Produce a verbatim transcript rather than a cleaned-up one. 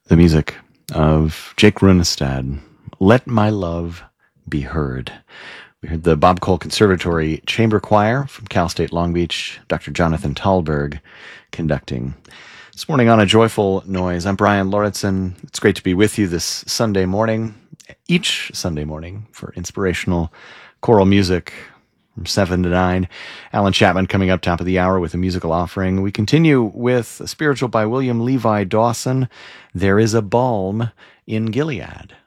the music of Jake Runestad, Let My Love Be Heard. We heard the Bob Cole Conservatory Chamber Choir from Cal State Long Beach, Doctor Jonathan Thalberg conducting. This morning on A Joyful Noise, I'm Brian Lauritsen. It's great to be with you this Sunday morning, each Sunday morning, for inspirational choral music from seven to nine. Alan Chapman coming up top of the hour with a musical offering. We continue with a spiritual by William Levi Dawson, There is a Balm in Gilead.